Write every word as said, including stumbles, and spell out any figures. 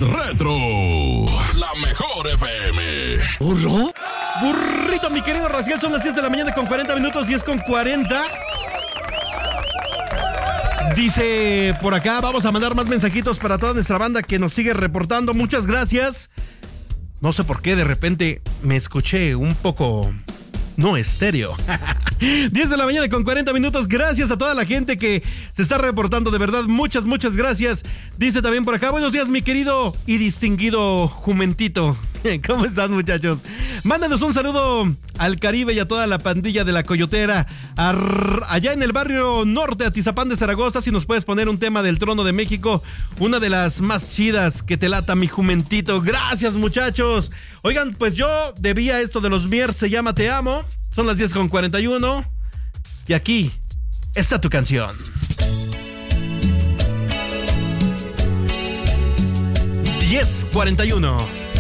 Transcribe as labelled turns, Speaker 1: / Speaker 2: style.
Speaker 1: retro. La mejor F M.
Speaker 2: ¿Burro? Burrito, mi querido Raciel, son las diez de la mañana con cuarenta minutos, diez con cuarenta. Dice por acá, vamos a mandar más mensajitos para toda nuestra banda que nos sigue reportando. Muchas gracias. No sé por qué de repente me escuché un poco... no estéreo. diez de la mañana con cuarenta minutos. Gracias a toda la gente que se está reportando. De verdad, muchas, muchas gracias. Dice también por acá, buenos días, mi querido y distinguido Jumentito. ¿Cómo están, muchachos? Mándanos un saludo al Caribe y a toda la pandilla de la Coyotera. Arr, allá en el barrio norte, Atizapán de Zaragoza, si nos puedes poner un tema del Trono de México. Una de las más chidas que te lata, mi Jumentito. Gracias, muchachos. Oigan, pues yo debía esto de los Mier, se llama Te Amo. Son las diez con cuarenta y uno. Y aquí está tu canción. diez cuarenta y uno.